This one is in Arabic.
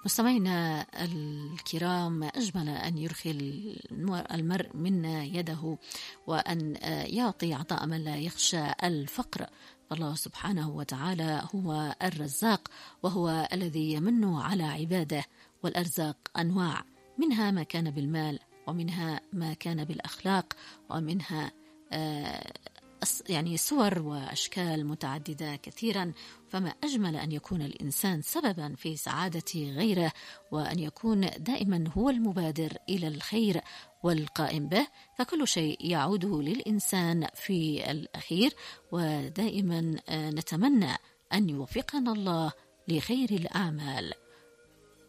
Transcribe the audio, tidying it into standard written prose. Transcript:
مستمعينا الكرام، ما أجمل أن يرخي المرء منا يده وأن يعطي عطاء من لا يخشى الفقر. فالله سبحانه وتعالى هو الرزاق، وهو الذي يمن على عباده، والأرزاق أنواع، منها ما كان بالمال، ومنها ما كان بالأخلاق، ومنها يعني صور وأشكال متعددة كثيرا. فما أجمل أن يكون الإنسان سببا في سعادة غيره، وأن يكون دائما هو المبادر إلى الخير والقائم به، فكل شيء يعود للإنسان في الأخير. ودائما نتمنى أن يوفقنا الله لخير الأعمال.